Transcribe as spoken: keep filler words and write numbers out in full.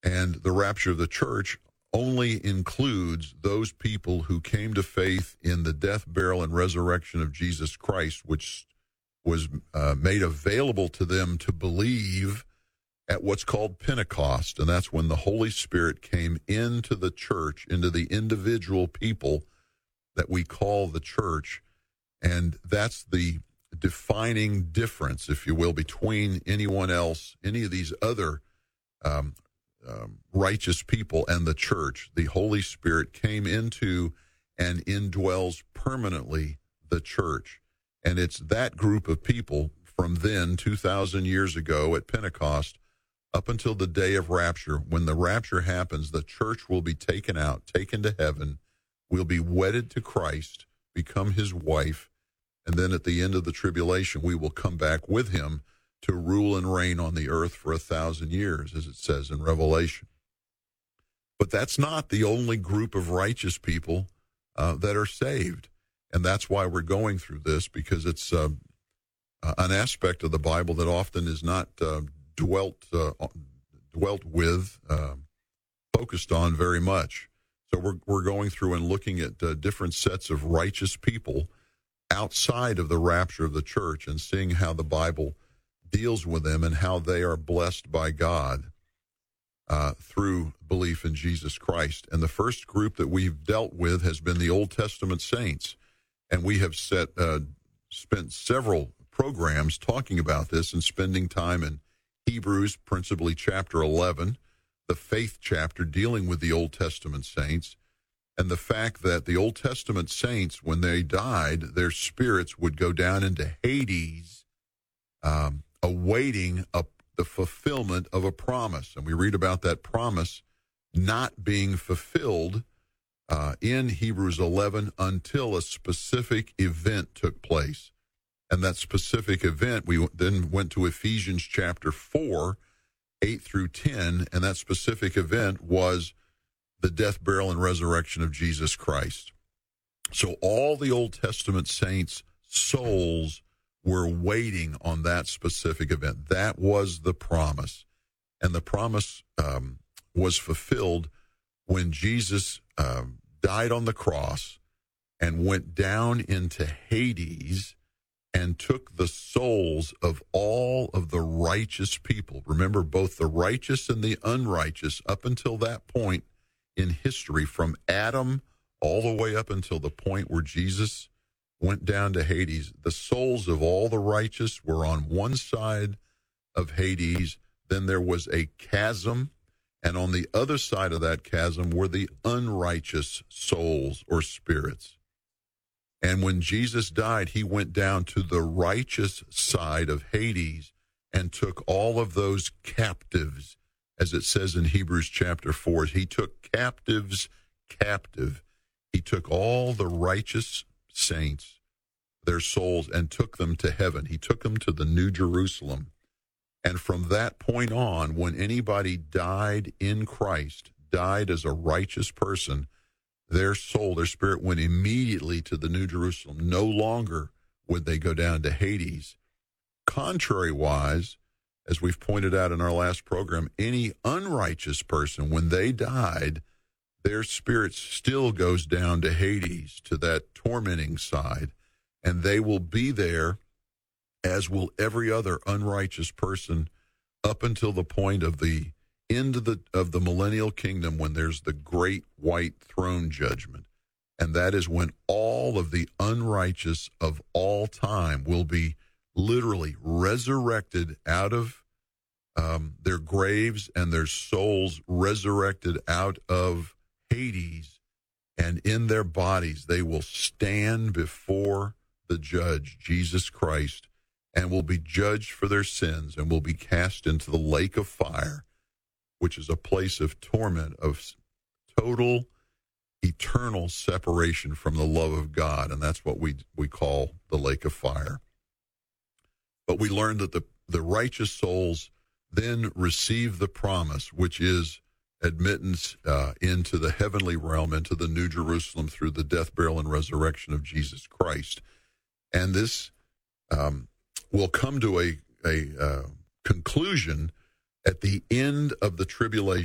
And the rapture of the church only includes those people who came to faith in the death, burial, and resurrection of Jesus Christ, which was uh, made available to them to believe at what's called Pentecost. And that's when the Holy Spirit came into the church, into the individual people that we call the church. And that's the defining difference, if you will, between anyone else, any of these other um, um, righteous people and the church. The Holy Spirit came into and indwells permanently the church. And it's that group of people from then, two thousand years ago at Pentecost, up until the day of rapture. When the rapture happens, the church will be taken out, taken to heaven. We'll be wedded to Christ, become his wife. And then at the end of the tribulation, we will come back with him to rule and reign on the earth for a thousand years, as it says in Revelation. But that's not the only group of righteous people uh, that are saved. And that's why we're going through this, because it's uh, uh, an aspect of the Bible that often is not uh, dwelt uh, dwelt with, uh, focused on very much. So we're we're going through and looking at uh, different sets of righteous people outside of the rapture of the church and seeing how the Bible deals with them and how they are blessed by God uh, through belief in Jesus Christ. And the first group that we've dealt with has been the Old Testament saints. And we have set uh, spent several programs talking about this and spending time in Hebrews, principally chapter eleven, the faith chapter dealing with the Old Testament saints, and the fact that the Old Testament saints, when they died, their spirits would go down into Hades, um, awaiting a, the fulfillment of a promise. And we read about that promise not being fulfilled uh, in Hebrews eleven until a specific event took place. And that specific event, we then went to Ephesians chapter four, eight through ten, and that specific event was the death, burial, and resurrection of Jesus Christ. So all the Old Testament saints' souls were waiting on that specific event. That was the promise. And the promise um, was fulfilled when Jesus um, died on the cross and went down into Hades and took the souls of all of the righteous people. Remember, both the righteous and the unrighteous, up until that point in history, from Adam all the way up until the point where Jesus went down to Hades, the souls of all the righteous were on one side of Hades. Then there was a chasm, and on the other side of that chasm were the unrighteous souls or spirits. And when Jesus died, he went down to the righteous side of Hades and took all of those captives, as it says in Hebrews chapter four. He took captives captive. He took all the righteous saints, their souls, and took them to heaven. He took them to the New Jerusalem. And from that point on, when anybody died in Christ, died as a righteous person, their soul, their spirit went immediately to the New Jerusalem. No longer would they go down to Hades. Contrary-wise, as we've pointed out in our last program, any unrighteous person, when they died, their spirit still goes down to Hades, to that tormenting side, and they will be there, as will every other unrighteous person, up until the point of the end of the of the millennial kingdom, when there's the great white throne judgment. And that is when all of the unrighteous of all time will be literally resurrected out of um, their graves, and their souls resurrected out of Hades, and in their bodies they will stand before the judge, Jesus Christ, and will be judged for their sins and will be cast into the lake of fire, which is a place of torment, of total, eternal separation from the love of God. And that's what we we call the lake of fire. But we learned that the, the righteous souls then receive the promise, which is admittance uh, into the heavenly realm, into the New Jerusalem, through the death, burial, and resurrection of Jesus Christ. And this um, will come to a, a uh, conclusion at the end of the tribulation.